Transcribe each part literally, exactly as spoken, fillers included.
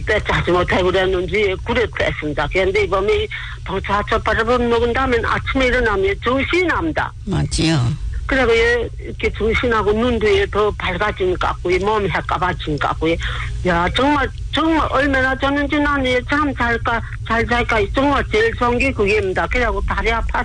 빼짜지 못하고 그랬는지 그랬습니다. 그런데 이번에 동차차 바라보 먹은 다음에 아침에 일어나면 정신이 납니다. 맞지요. 그래서 이렇게 정신하고 눈도 더 밝아진 것 같고 몸이 해까봐진 것 같고 야 정말 정말 얼마나 졌는지 나는 참 잘까 잘 잘까 정말 제일 좋은 게 그게입니다. 그래갖고 다리 아파서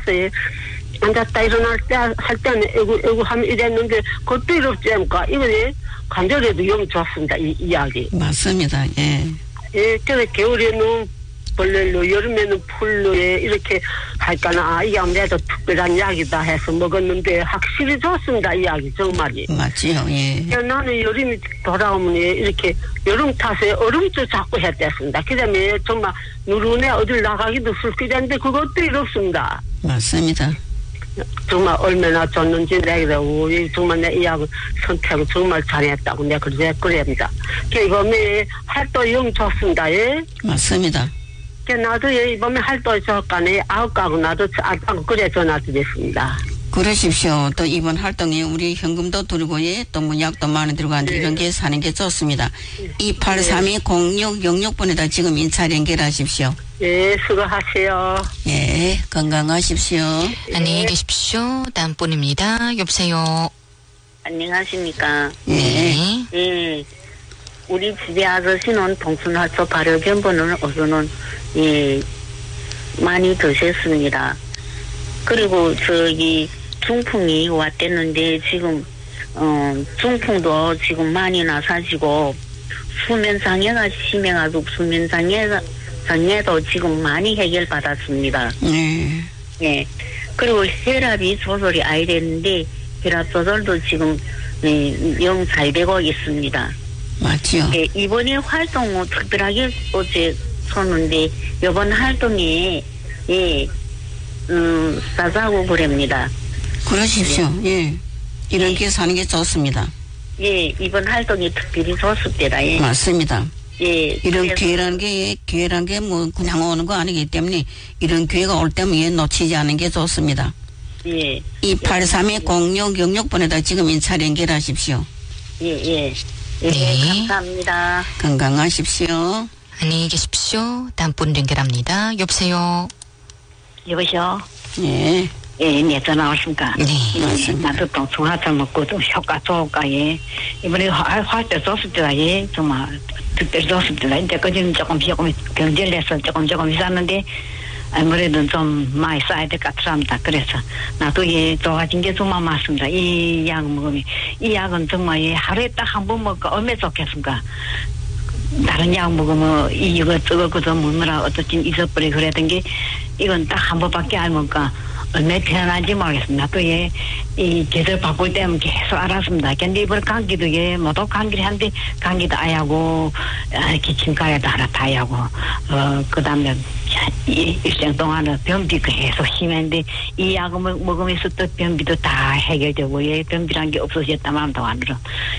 앉았다 일어날 때 할 때는 애구 애구 하면 이랬는데 그것도 이렇지 않을까 이거 관절에도 영 좋습니다. 이 이야기 맞습니다. 예. 예, 그래서 겨울에는 벌레로 여름에는 풀로 예, 이렇게 할까나 이게 아무래도 특별한 약이다 해서 먹었는데 확실히 좋습니다. 이 약이 정말이. 맞지요. 예. 나는 여름이 돌아오면 이렇게 여름 탓에 얼음도 자꾸 했댔습니다. 그다음에 정말 누르네 어딜 나가기도 슬프는데 그것도 이렇습니다. 맞습니다. 정말 얼마나 좋는지 내가 정말 내 이 약을 선택을 정말 잘했다고 내가 그래 그럽니다. 이번에 활동 영 좋습니다. 예. 맞습니다. 나도 이번에 활동 좋을까네 아홉 가고 나도 아고 그래 전화드렸습니다. 그러십시오. 또 이번 활동에 우리 현금도 들고 예, 또 뭐 약도 많이 들어가는데 네. 이런 게 사는 게 좋습니다. 네. 이팔삼이 공육영육 번에다 지금 인차 연결하십시오. 예, 수고하세요. 예, 건강하십시오. 예. 안녕히 계십시오. 다음 분입니다. 여보세요. 안녕하십니까. 네. 예. 우리 집에 아저씨는 동순하초 발효견본을 우선은 예, 많이 드셨습니다. 그리고 저기 중풍이 왔댔는데 지금 어 중풍도 지금 많이 나사지고 수면장애가 심해가지고 수면장애가 장애도 지금 많이 해결받았습니다. 네. 예. 그리고 혈압이 조절이 아야 되는데 혈압 조절도 지금 예, 영 잘 되고 있습니다. 맞지요. 예, 이번에 활동 특별하게 어제 쳤는데 이번 활동에 예, 음, 싸자고 그럽니다. 그러십시오. 예. 이런 예. 게 사는 게 좋습니다. 예, 이번 활동이 특별히 좋습니다. 예. 맞습니다. 예. 이런 기회라는 게, 기회라는 게 뭐 그냥 오는 거 아니기 때문에 이런 기회가 올 때면 예, 놓치지 않은 게 좋습니다. 예. 이팔삼이 공육영육 번에다 지금 인차 연결하십시오. 예, 예. 예, 네. 감사합니다. 건강하십시오. 안녕히 계십시오. 다음 분 연결합니다. 여보세요. 여보세요. 예. 예, 네, 전화 왔습니까? 네. 맞습니다. 나도 또 중화차 먹고 좀 효과 좋을까, 예. 이번에 활때 좋습니다, 예. 정말 특별히 좋습니다. 이제까지는 조금, 조금 경제를 조금, 조금 있었는데, 아무래도 좀 많이 쌓아야 될 것 같습니다. 그래서 나도 예, 좋아진 게 정말 많습니다. 이 약 먹으면, 이 약은 정말 예, 하루에 딱 한 번 먹고 얼마나 좋겠습니까? 다른 약 먹으면 이거 저거 그저 먹느라 어떻게 잊어버리고 그랬던 게 이건 딱 한 번밖에 안 먹으니까 얼마나 편안한지 모르겠습니다. 또 예, 이 계절 바꿀 때면 계속 알았습니다. 근데 이번에 감기도 예, 모두 감기를 하는데 감기도 아야고 기침가에도 하나 다 아야고 어, 그 다음에 이 일생 동안은 변비가 계속 심했는데 이 약을 먹으면서 또 변비도 다 해결되고 예, 변비란 게 없어졌다만 더 안으로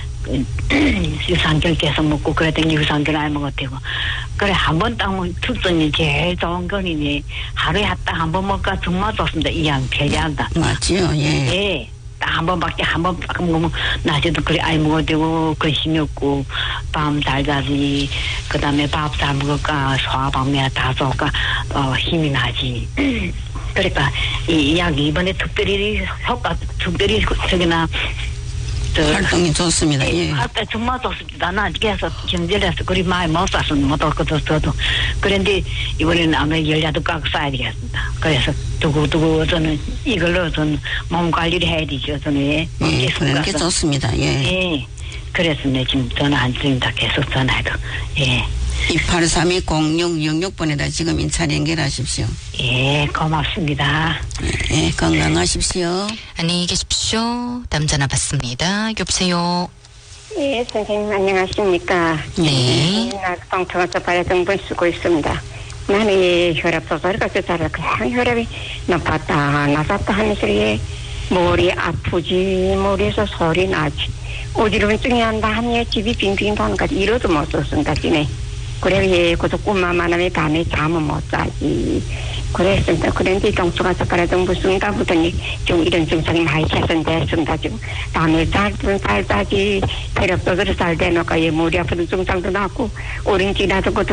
유산균 계속 먹고 그랬더니 유산균 안 먹어도 되고 그래 한 번 딱 먹으면 특성이 제일 좋은 거니 하루에 딱 한 번 먹으니까 정말 좋습니다. 이 약 편리한다. 맞지요. 예. 예. 딱 한 번밖에 한 번 먹으면 낮에도 그래 아이 먹어도 되고 근심이 없고 밤 잘 자지 그 다음에 밥 잘 먹을까 소화방면 다 좋을까 어, 힘이 나지. 그러니까 이 약이 이번에 특별히 효과 특별히 저기나 활동이 좋습니다. 예. 할때 정말 좋습니다. 나 계속 경제해서 그리 많이 못 샀어. 못 얻고도 저도. 그런데 이번에는 아마 열야도 깎고 써야 되겠습니다. 그래서 두고두고 저는 이걸로 저는 몸 관리를 해야 되죠. 저는 예. 예, 그런 게 좋습니다. 예. 예. 그래서 내 지금 전화 안 드립니다. 계속 전화해도. 예. 이팔삼이 공육영육 번에다 지금 인차 연결하십시오. 예, 고맙습니다. 예, 건강하십시오. 안녕히 계십시오. 다음 전화 받습니다. 여보세요. 예, 선생님 안녕하십니까. 네. 나 동통에서 발효정분 쓰고 있습니다. 나는 이 혈압 조절이 잘해. 그냥 혈압이 높았다 낮았다 하는 소리에 머리 아프지 머리에서 소리 나지 어지러움증이 한다 하니 집이 빙빙 도는 거지. 이러도 못 썼습니다. 지네. 그래, 예, 그래서 꿈만 많으면 밤에 잠은 못 자지. 그랬습니다. 그런데 동수가 젓가락은 무슨가 보더니 좀 이런 증상이 많이 개선됐습니다. 지금 밤에 잘, 잘 자지, 혈압도 그래 잘 되니까 예, 머리 아프는 증상도 나고, 오렌지라도 것도